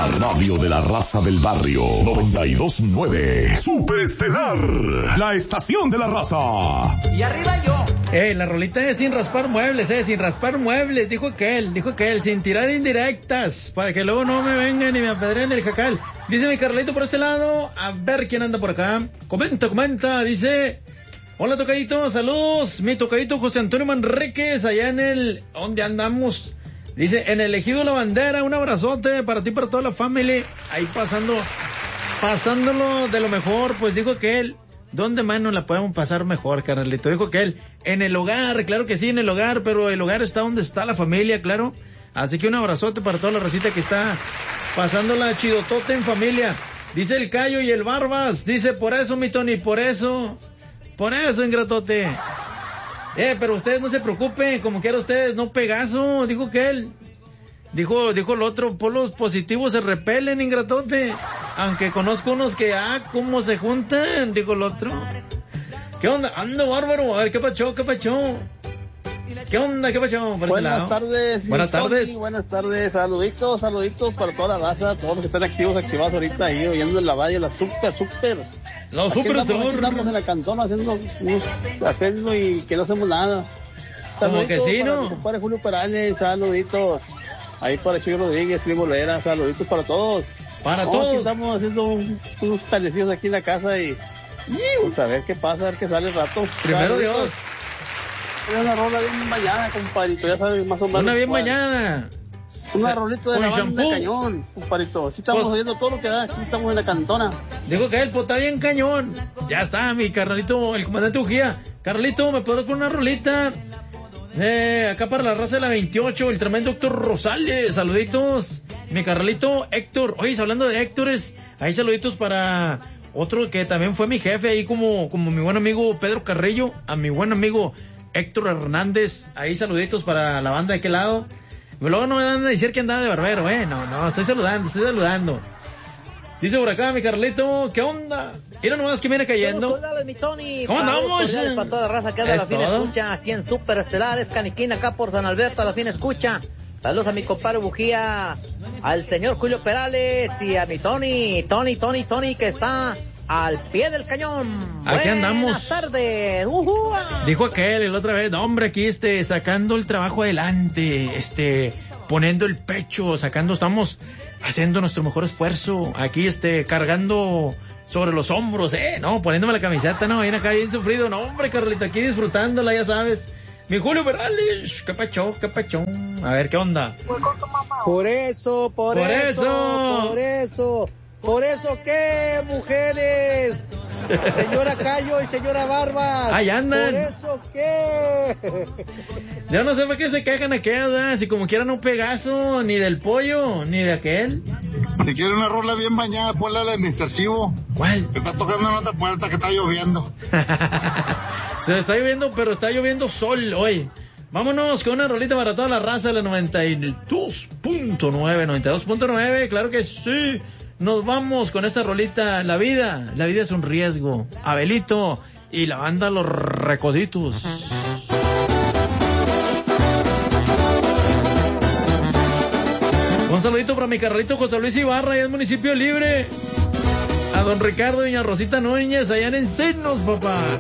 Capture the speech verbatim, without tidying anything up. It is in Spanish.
La radio de la raza del barrio. noventa y dos punto nueve. Superestelar. La estación de la raza. Y arriba yo. Eh, la rolita es sin raspar muebles, eh, sin raspar muebles, dijo aquel, dijo aquel, sin tirar indirectas, para que luego no me vengan y me apedreen el jacal. Dice mi Carlito por este lado, a ver quién anda por acá. Comenta, comenta, dice, hola tocadito, saludos, mi tocadito José Antonio Manríquez, allá en el, ¿dónde andamos? Dice, en el Ejido La Bandera, un abrazote para ti, para toda la familia, ahí pasando, pasándolo de lo mejor, pues dijo que él, ¿dónde más nos la podemos pasar mejor, carnalito? Dijo que él, en el hogar, claro que sí, en el hogar, pero el hogar está donde está la familia, claro. Así que un abrazote para toda la racita que está pasándola chidotote en familia. Dice el Cayo y el Barbas, dice, por eso, mi Tony, por eso, por eso, ingratote. Eh, pero ustedes no se preocupen, como quiera ustedes, no pegazo, dijo que él. Dijo, dijo el otro, polos positivos se repelen, ingratote. Aunque conozco unos que, ah, cómo se juntan, dijo el otro. ¿Qué onda? Ando bárbaro, a ver, ¿qué pachó, qué pachó? ¿Qué onda, qué pachó? Buenas tardes. Buenas tardes. Tony, buenas tardes, saluditos, saluditos para toda la raza, todos los que están activos, activados ahorita ahí, oyendo en la radio, la super, super. La super, estamos, estamos en la cantona haciendo, haciendo y que no hacemos nada. Como que sí, ¿no? Mi compadre Julio Perales, saluditos. Ahí para Chico Rodríguez, Primo Lera, saluditos para todos. Para no, todos. Estamos haciendo un, unos talecidos aquí en la casa y pues a ver qué pasa, a ver qué sale el rato. Primero Dios. Una rola bien bañada, compadrito, ya sabes más o menos. Una bien bañada. Una rolita de la banda shampoo. Cañón, compadrito. Aquí estamos pues, oyendo todo lo que da, aquí estamos en la cantona. Dijo que él, pues está bien cañón. Ya está, mi carnalito, el comandante Ujía. Carlito, ¿me podrás poner una rolita? Eh, acá para la raza de la veintiocho, el tremendo Héctor Rosales, saluditos. Mi Carlito Héctor, oye, hablando de Héctores, ahí saluditos para otro que también fue mi jefe, ahí como, como mi buen amigo Pedro Carrillo, a mi buen amigo Héctor Hernández, ahí saluditos para la banda de aquel lado. Y luego no me dan a decir que andaba de barbero, eh, no, no, estoy saludando, estoy saludando. Dice por acá mi Carlito, ¿qué onda? Mira nomás que viene cayendo. Dale, mi Tony. ¿Cómo andamos? Para toda la raza que anda a la fin escucha, aquí en Super Estelar, es Caniquín, acá por San Alberto, a la fin escucha. Saludos a mi compadre Bujía, al señor Julio Perales y a mi Tony, Tony, Tony, Tony, que está al pie del cañón. Aquí andamos. Buenas tardes. Uh-huh. Dijo aquel el otra vez, no, hombre, aquí este, sacando el trabajo adelante, este, poniendo el pecho, sacando, estamos haciendo nuestro mejor esfuerzo, aquí este, cargando sobre los hombros, eh, no, poniéndome la camiseta, no, viene acá bien sufrido, no, hombre, Carlito, aquí disfrutándola, ya sabes. Mi Julio Perales, qué pachó, qué pachó. A ver, ¿qué onda? Por eso, por, por eso, eso, por eso, por eso, ¿qué, mujeres? Señora Cayo y señora Barbas. Ahí andan. Por eso, ¿qué? Yo no sé por qué se quejan aquellas, ¿verdad? Si como quieran un pegazo, ni del pollo, ni de aquel. Si quiere una rola bien bañada, ponle a la de mister Chivo. ¿Cuál? Está tocando en otra puerta que está lloviendo. Se está lloviendo, pero está lloviendo sol hoy. Vámonos con una rolita para toda la raza de la noventa y dos punto nueve, noventa y dos punto nueve, claro que sí. Nos vamos con esta rolita, la vida, la vida es un riesgo. Abelito y la banda Los Recoditos. Un saludito para mi carralito José Luis Ibarra, allá en Municipio Libre. A don Ricardo y doña Rosita Núñez, allá en Encinos, papá.